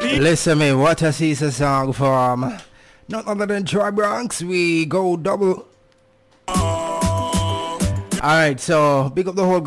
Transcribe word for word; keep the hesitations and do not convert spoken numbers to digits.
Listen me, what a Caesar song from none other than Troy Bronx. We go double. Alright, so big up the whole